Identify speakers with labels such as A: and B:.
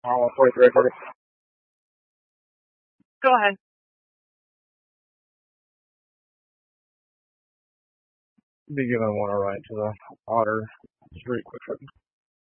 A: Oh, 43, 40.
B: Go ahead.
A: Be giving one a ride to the Otter Street quick.